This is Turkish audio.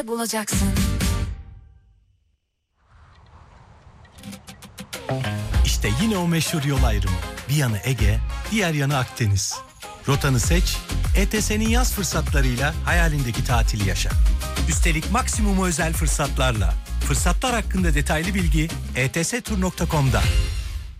bulacaksın. İşte yine o meşhur yol ayrımı. Bir yanı Ege, diğer yanı Akdeniz. Rotanı seç, ETS'nin yaz fırsatlarıyla hayalindeki tatili yaşa. Üstelik maksimum özel fırsatlarla. Fırsatlar hakkında detaylı bilgi etstur.com'da.